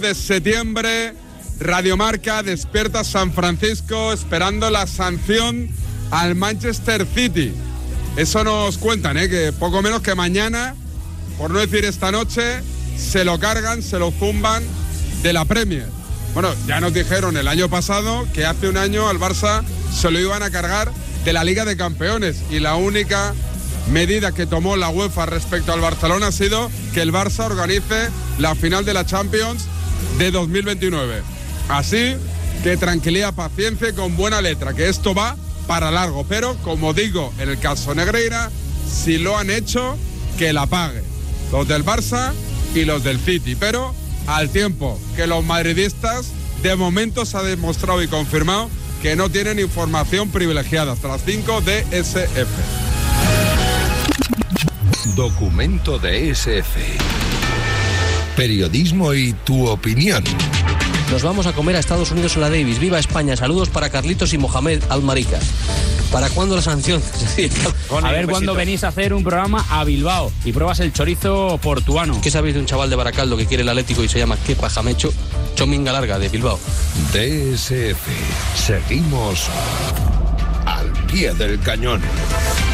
De septiembre, Radio Marca despierta San Francisco esperando la sanción al Manchester City. Eso nos cuentan, que poco menos que mañana, por no decir esta noche, se lo cargan, se lo zumban de la Premier. Bueno, ya nos dijeron el año pasado que hace un año al Barça se lo iban a cargar de la Liga de Campeones y la única medida que tomó la UEFA respecto al Barcelona ha sido que el Barça organice la final de la Champions de 2029. Así que tranquilidad, paciencia y con buena letra, que esto va para largo. Pero, como digo, en el caso Negreira, si lo han hecho, que la paguen los del Barça y los del City. Pero al tiempo que los madridistas, de momento se ha demostrado y confirmado que no tienen información privilegiada hasta las 5 de SF. Documento de SF. Periodismo y tu opinión. Nos vamos a comer a Estados Unidos en la Davis. ¡Viva España! Saludos para Carlitos y Mohamed Almarica. ¿Para cuándo la sanción? A ver cuándo venís a hacer un programa a Bilbao y pruebas el chorizo portuano. ¿Qué sabéis de un chaval de Baracaldo que quiere el Atlético y se llama Kepa Jamecho? Chominga Larga, de Bilbao. DSF. Seguimos al pie del cañón.